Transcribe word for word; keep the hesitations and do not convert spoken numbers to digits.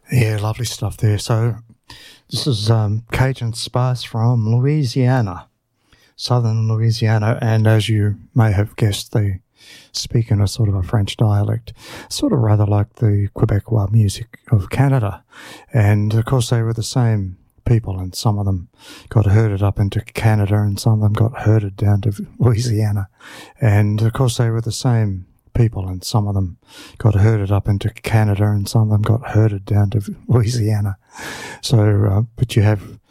Yeah, lovely stuff there. So this is um, Cajun Spice from Louisiana, southern Louisiana, and as you may have guessed, they speak in a sort of a French dialect, sort of rather like the Quebecois music of Canada. And of course they were the same people, and some of them got herded up into Canada and some of them got herded down to Louisiana. And of course they were the same people, and some of them got herded up into Canada and some of them got herded down to Louisiana. So, uh, but you have